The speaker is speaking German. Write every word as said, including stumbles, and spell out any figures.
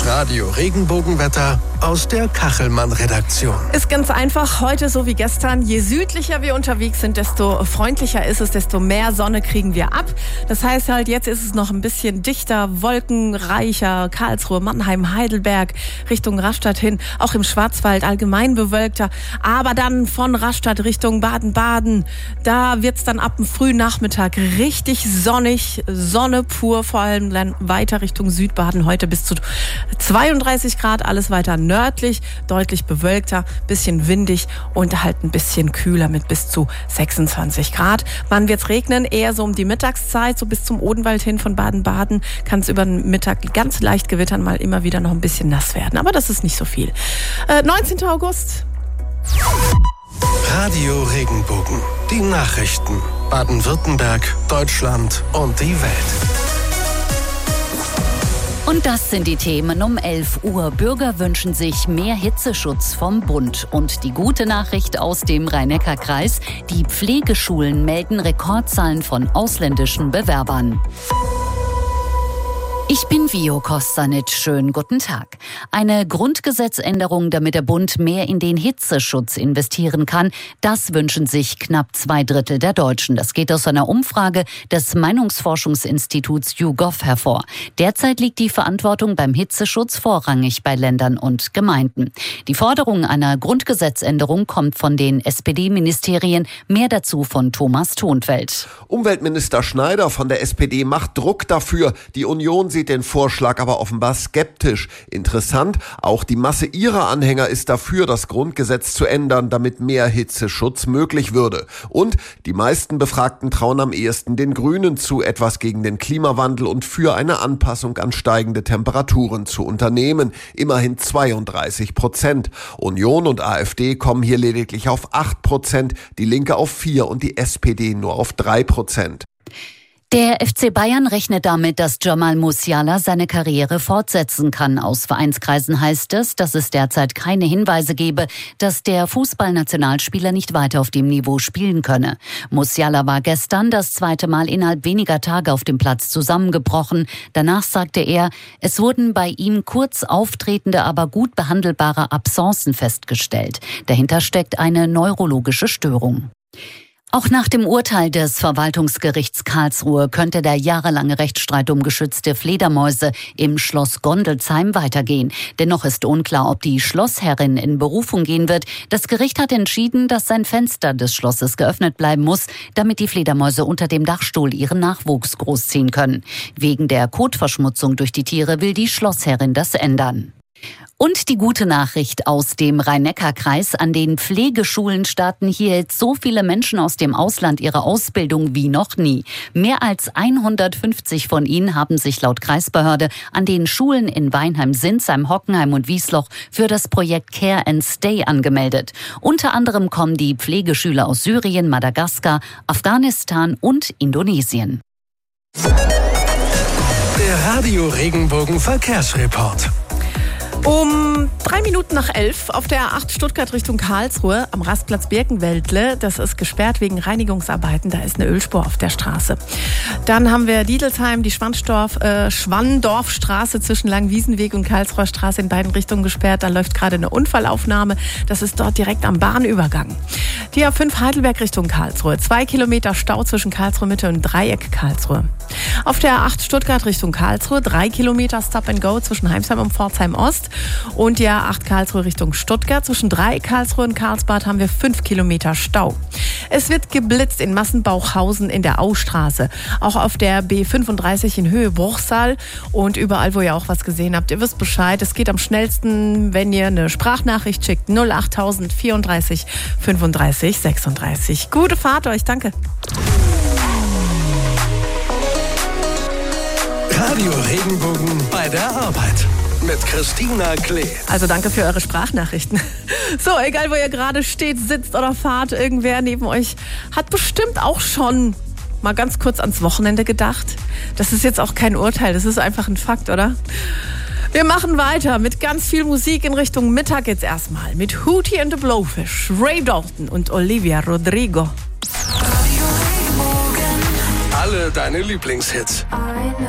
Das Radio-Regenbogenwetter aus der Kachelmann-Redaktion. Ist ganz einfach, heute so wie gestern. Je südlicher wir unterwegs sind, desto freundlicher ist es, desto mehr Sonne kriegen wir ab. Das heißt halt, jetzt ist es noch ein bisschen dichter, wolkenreicher. Karlsruhe, Mannheim, Heidelberg, Richtung Rastatt hin. Auch im Schwarzwald allgemein bewölkter. Aber dann von Rastatt Richtung Baden-Baden, da wird's dann ab dem frühen Nachmittag richtig sonnig. Sonne pur, vor allem dann weiter Richtung Südbaden. Heute bis zu zweiunddreißig Grad, alles weiter nördlich, deutlich bewölkter, bisschen windig und halt ein bisschen kühler mit bis zu sechsundzwanzig Grad. Wann wird's regnen? Eher so um die Mittagszeit, so bis zum Odenwald hin von Baden-Baden kann es über den Mittag ganz leicht gewittern, mal immer wieder noch ein bisschen nass werden. Aber das ist nicht so viel. Äh, neunzehnten August. Radio Regenbogen. Die Nachrichten. Baden-Württemberg, Deutschland und die Welt. Und das sind die Themen um elf Uhr. Bürger wünschen sich mehr Hitzeschutz vom Bund. Und die gute Nachricht aus dem Rhein-Neckar-Kreis: Die Pflegeschulen melden Rekordzahlen von ausländischen Bewerbern. Ich bin Vio Kostanic. Schönen guten Tag. Eine Grundgesetzänderung, damit der Bund mehr in den Hitzeschutz investieren kann, das wünschen sich knapp zwei Drittel der Deutschen. Das geht aus einer Umfrage des Meinungsforschungsinstituts YouGov hervor. Derzeit liegt die Verantwortung beim Hitzeschutz vorrangig bei Ländern und Gemeinden. Die Forderung einer Grundgesetzänderung kommt von den S P D-Ministerien. Mehr dazu von Thomas Thonfeld. Umweltminister Schneider von der S P D macht Druck dafür. Die Union sieht den Vorschlag aber offenbar skeptisch. Interessant, auch die Masse ihrer Anhänger ist dafür, das Grundgesetz zu ändern, damit mehr Hitzeschutz möglich würde. Und die meisten Befragten trauen am ehesten den Grünen zu, etwas gegen den Klimawandel und für eine Anpassung an steigende Temperaturen zu unternehmen. Immerhin zweiunddreißig Prozent. Union und AfD kommen hier lediglich auf acht Prozent, die Linke auf vier und die S P D nur auf drei Prozent. Der F C Bayern rechnet damit, dass Jamal Musiala seine Karriere fortsetzen kann. Aus Vereinskreisen heißt es, dass es derzeit keine Hinweise gebe, dass der Fußballnationalspieler nicht weiter auf dem Niveau spielen könne. Musiala war gestern das zweite Mal innerhalb weniger Tage auf dem Platz zusammengebrochen. Danach sagte er, es wurden bei ihm kurz auftretende, aber gut behandelbare Absencen festgestellt. Dahinter steckt eine neurologische Störung. Auch nach dem Urteil des Verwaltungsgerichts Karlsruhe könnte der jahrelange Rechtsstreit um geschützte Fledermäuse im Schloss Gondelsheim weitergehen. Dennoch ist unklar, ob die Schlossherrin in Berufung gehen wird. Das Gericht hat entschieden, dass ein Fenster des Schlosses geöffnet bleiben muss, damit die Fledermäuse unter dem Dachstuhl ihren Nachwuchs großziehen können. Wegen der Kotverschmutzung durch die Tiere will die Schlossherrin das ändern. Und die gute Nachricht aus dem Rhein-Neckar-Kreis: An den Pflegeschulen starten hier jetzt so viele Menschen aus dem Ausland ihre Ausbildung wie noch nie. Mehr als hundertfünfzig von ihnen haben sich laut Kreisbehörde an den Schulen in Weinheim, Sinsheim, Hockenheim und Wiesloch für das Projekt Care and Stay angemeldet. Unter anderem kommen die Pflegeschüler aus Syrien, Madagaskar, Afghanistan und Indonesien. Der Radio Regenbogen Verkehrsreport. Um drei Minuten nach elf auf der A acht Stuttgart Richtung Karlsruhe am Rastplatz Birkenwäldle. Das ist gesperrt wegen Reinigungsarbeiten. Da ist eine Ölspur auf der Straße. Dann haben wir Diedelsheim, die Schwandorf, äh, Schwandorfstraße zwischen Langwiesenweg und Karlsruher Straße in beiden Richtungen gesperrt. Da läuft gerade eine Unfallaufnahme. Das ist dort direkt am Bahnübergang. Die A fünf Heidelberg Richtung Karlsruhe. Zwei Kilometer Stau zwischen Karlsruhe Mitte und Dreieck Karlsruhe. Auf der A acht Stuttgart Richtung Karlsruhe. Drei Kilometer Stop and Go zwischen Heimsheim und Pforzheim Ost. Und die A acht Karlsruhe Richtung Stuttgart. Zwischen Dreieck Karlsruhe und Karlsbad haben wir fünf Kilometer Stau. Es wird geblitzt in Massenbauchhausen in der Austraße. Auch auf der B fünfunddreißig in Höhe Bruchsal. Und überall, wo ihr auch was gesehen habt, ihr wisst Bescheid. Es geht am schnellsten, wenn ihr eine Sprachnachricht schickt. null achttausend vierunddreißig fünfunddreißig sechsunddreißig. Gute Fahrt euch, danke. Radio Regenbogen bei der Arbeit. Mit Christina Klee. Also danke für eure Sprachnachrichten. So, egal wo ihr gerade steht, sitzt oder fahrt, irgendwer neben euch hat bestimmt auch schon mal ganz kurz ans Wochenende gedacht. Das ist jetzt auch kein Urteil, das ist einfach ein Fakt, oder? Wir machen weiter mit ganz viel Musik in Richtung Mittag jetzt erstmal. Mit Hootie and the Blowfish, Ray Dalton und Olivia Rodrigo. Alle deine Lieblingshits.